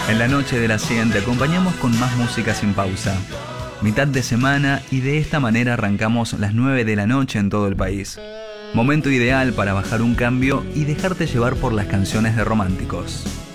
En la noche de la 100 te acompañamos con más música sin pausa. Mitad de semana y de esta manera arrancamos las 9 de la noche en todo el país. Momento ideal para bajar un cambio y dejarte llevar por las canciones de románticos.